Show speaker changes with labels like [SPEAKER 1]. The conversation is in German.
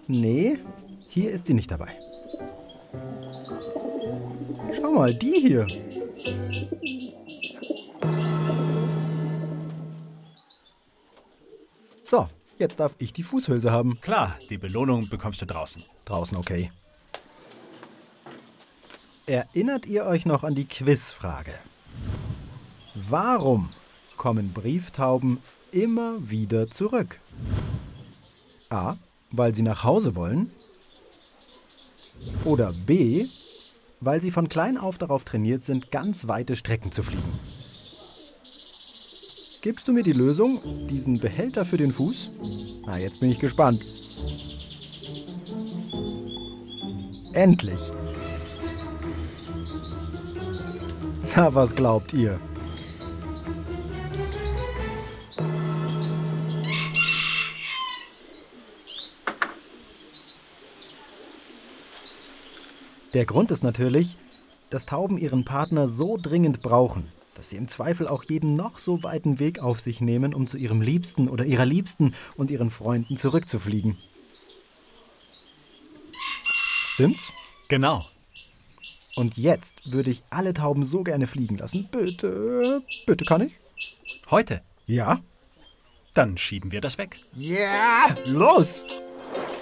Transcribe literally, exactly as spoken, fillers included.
[SPEAKER 1] Nee, hier ist sie nicht dabei. Schau mal, die hier. So, jetzt darf ich die Fußhülse haben.
[SPEAKER 2] Klar, die Belohnung bekommst du draußen.
[SPEAKER 1] Draußen okay. Erinnert ihr euch noch an die Quizfrage? Warum kommen Brieftauben immer wieder zurück? A, weil sie nach Hause wollen. Oder B, weil sie von klein auf darauf trainiert sind, ganz weite Strecken zu fliegen. Gibst du mir die Lösung, diesen Behälter für den Fuß? Na, jetzt bin ich gespannt. Endlich! Na, was glaubt ihr? Der Grund ist natürlich, dass Tauben ihren Partner so dringend brauchen, dass sie im Zweifel auch jeden noch so weiten Weg auf sich nehmen, um zu ihrem Liebsten oder ihrer Liebsten und ihren Freunden zurückzufliegen. Stimmt's?
[SPEAKER 2] Genau.
[SPEAKER 1] Und jetzt würde ich alle Tauben so gerne fliegen lassen. Bitte, bitte kann ich?
[SPEAKER 2] Heute?
[SPEAKER 1] Ja?
[SPEAKER 2] Dann schieben wir das weg.
[SPEAKER 1] Ja, yeah, los!